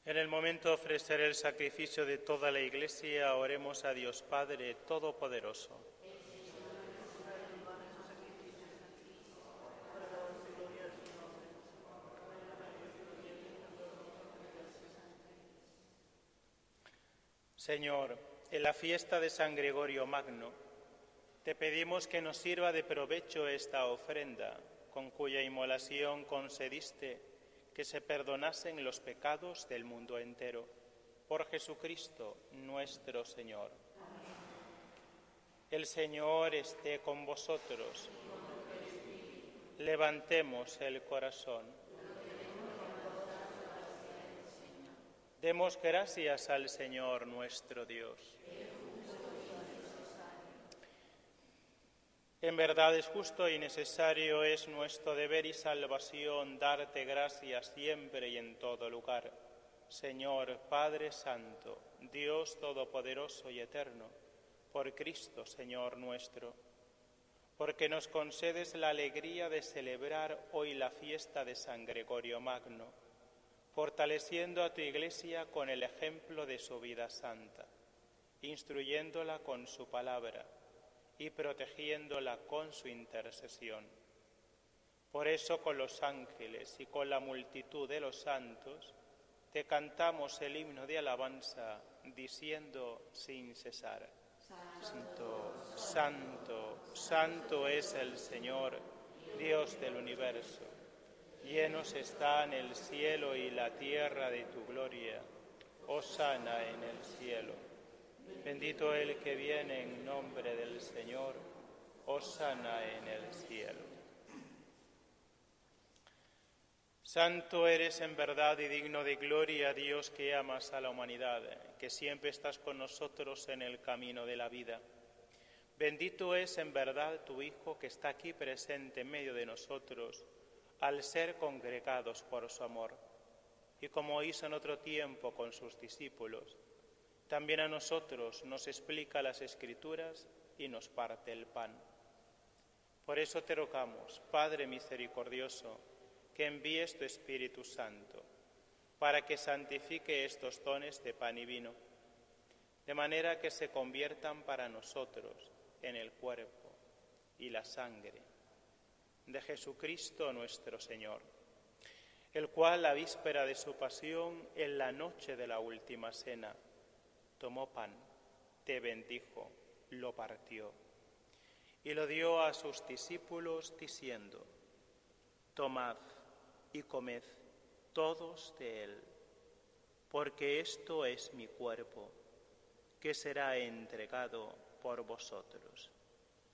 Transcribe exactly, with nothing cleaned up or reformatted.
En el momento de ofrecer el sacrificio de toda la Iglesia, oremos a Dios Padre Todopoderoso. Señor, en la fiesta de San Gregorio Magno, te pedimos que nos sirva de provecho esta ofrenda, con cuya inmolación concediste que se perdonasen los pecados del mundo entero. Por Jesucristo nuestro Señor. Amén. El Señor esté con vosotros. Levantemos el corazón. Demos gracias al Señor nuestro Dios. En verdad es justo y necesario, es nuestro deber y salvación darte gracias siempre y en todo lugar, Señor Padre Santo, Dios Todopoderoso y Eterno, por Cristo Señor nuestro, porque nos concedes la alegría de celebrar hoy la fiesta de San Gregorio Magno, fortaleciendo a tu Iglesia con el ejemplo de su vida santa, instruyéndola con su palabra y protegiéndola con su intercesión. Por eso, con los ángeles y con la multitud de los santos, te cantamos el himno de alabanza, diciendo sin cesar: Santo, Santo, Santo es el Señor, Dios del universo. Llenos están el cielo y la tierra de tu gloria. Hosana en el cielo. Bendito el que viene en nombre del Señor. Hosana en el cielo. Santo eres en verdad y digno de gloria, Dios, que amas a la humanidad, que siempre estás con nosotros en el camino de la vida. Bendito es en verdad tu Hijo, que está aquí presente en medio de nosotros, al ser congregados por su amor. Y como hizo en otro tiempo con sus discípulos, también a nosotros nos explica las Escrituras y nos parte el pan. Por eso te rogamos, Padre misericordioso, que envíes tu Espíritu Santo, para que santifique estos dones de pan y vino, de manera que se conviertan para nosotros en el cuerpo y la sangre de Jesucristo nuestro Señor, el cual, la víspera de su pasión, en la noche de la última cena, tomó pan, te bendijo, lo partió y lo dio a sus discípulos diciendo: Tomad y comed todos de él, porque esto es mi cuerpo, que será entregado por vosotros.